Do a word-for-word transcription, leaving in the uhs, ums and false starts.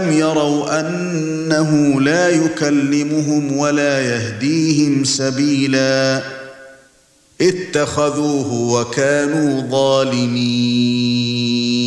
أَوَلَمْ يَرَوْا أَنَّهُ لَا يُكَلِّمُهُمْ وَلَا يَهْدِيهِمْ سَبِيلًا اتَّخَذُوهُ وَكَانُوا ظَالِمِينَ